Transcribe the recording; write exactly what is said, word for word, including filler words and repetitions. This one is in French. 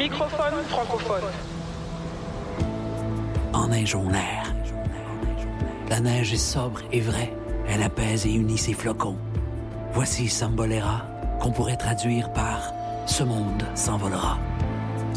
microphone francophone. En neige on erre. La neige est sobre et vraie. Elle apaise et unit ses flocons. Voici Sambolera, qu'on pourrait traduire par « Ce monde s'envolera ».